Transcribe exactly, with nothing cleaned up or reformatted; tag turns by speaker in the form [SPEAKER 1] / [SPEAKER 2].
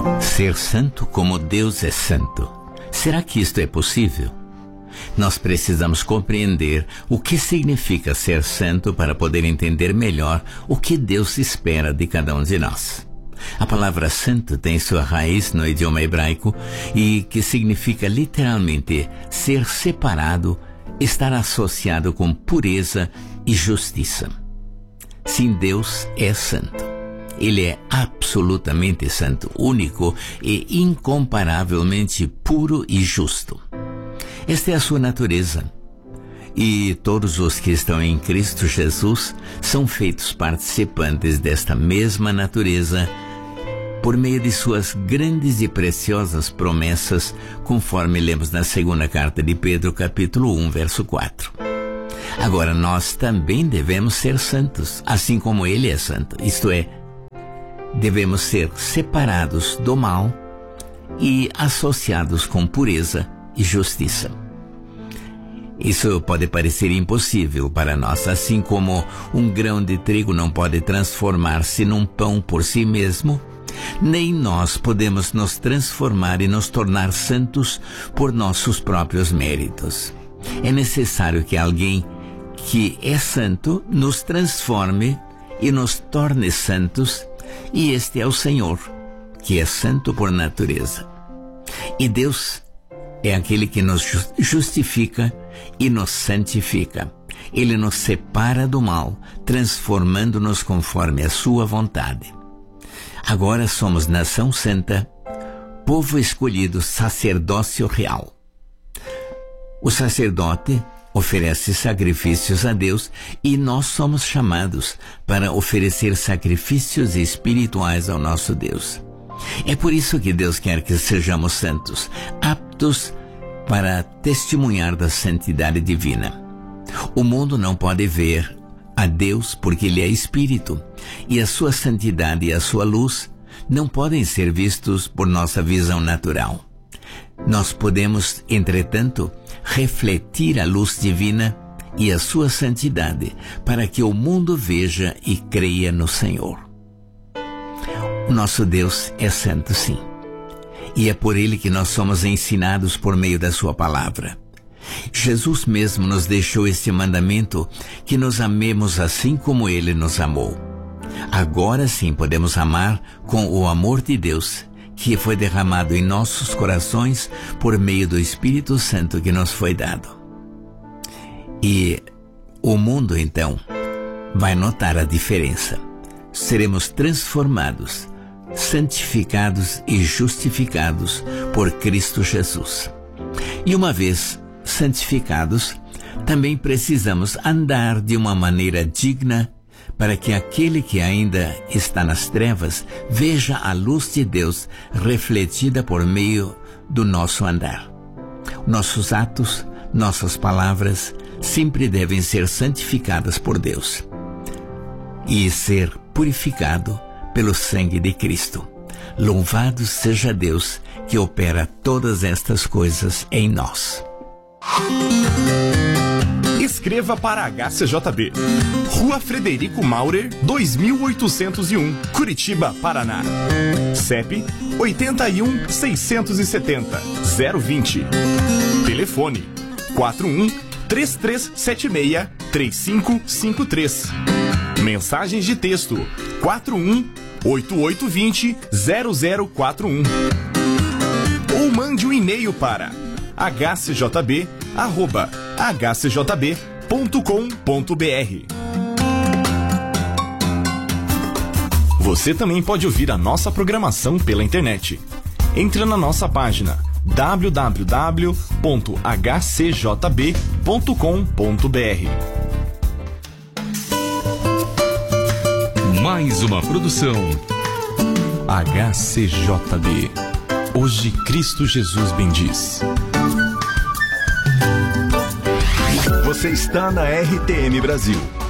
[SPEAKER 1] Ser santo como Deus é santo. Será que isto é possível? Nós precisamos compreender o que significa ser santo para poder entender melhor o que Deus espera de cada um de nós. A palavra santo tem sua raiz no idioma hebraico e que significa literalmente ser separado, estar associado com pureza e justiça. Sim, Deus é santo. Ele é absolutamente santo, único e incomparavelmente puro e justo. Esta é a sua natureza. E todos os que estão em Cristo Jesus são feitos participantes desta mesma natureza por meio de suas grandes e preciosas promessas, conforme lemos na segunda carta de Pedro, capítulo um, verso quatro. Agora, nós também devemos ser santos, assim como Ele é santo. Isto é, devemos ser separados do mal e associados com pureza e justiça. Isso pode parecer impossível para nós, assim como um grão de trigo não pode transformar-se num pão por si mesmo, nem nós podemos nos transformar e nos tornar santos por nossos próprios méritos. É necessário que alguém que é santo nos transforme e nos torne santos, e este é o Senhor, que é santo por natureza. E Deus é aquele que nos justifica e nos santifica. Ele nos separa do mal, transformando-nos conforme a sua vontade. Agora somos nação santa, povo escolhido, sacerdócio real. O sacerdote oferece sacrifícios a Deus e nós somos chamados para oferecer sacrifícios espirituais ao nosso Deus. É por isso que Deus quer que sejamos santos, aptos para testemunhar da santidade divina. O mundo não pode ver a Deus porque Ele é Espírito, e a sua santidade e a sua luz não podem ser vistos por nossa visão natural. Nós podemos, entretanto, refletir a luz divina e a sua santidade para que o mundo veja e creia no Senhor. O nosso Deus é santo, sim. E é por Ele que nós somos ensinados por meio da sua palavra. Jesus mesmo nos deixou este mandamento, que nos amemos assim como Ele nos amou. Agora sim podemos amar com o amor de Deus, que foi derramado em nossos corações por meio do Espírito Santo que nos foi dado. E o mundo, então, vai notar a diferença. Seremos transformados, santificados e justificados por Cristo Jesus. E uma vez santificados, também precisamos andar de uma maneira digna para que aquele que ainda está nas trevas veja a luz de Deus refletida por meio do nosso andar. Nossos atos, nossas palavras sempre devem ser santificadas por Deus e ser purificado pelo sangue de Cristo. Louvado seja Deus que opera todas estas coisas em nós.
[SPEAKER 2] Escreva para H C J B, Rua Frederico Maurer, dois mil oitocentos e um, Curitiba, Paraná. C E P oito um, seis sete zero, zero vinte. Telefone quatro um, três três sete seis, três cinco cinco três. Mensagens de texto quatro um, oito oito dois zero, zero zero quatro um. Ou mande um e-mail para h c j b arroba h c j b ponto com ponto b r. Você também pode ouvir a nossa programação pela internet. Entre na nossa página w w w ponto h c j b ponto com ponto b r.
[SPEAKER 3] Mais uma produção H C J B. Hoje Cristo Jesus bendiz.
[SPEAKER 4] Você está na R T M Brasil.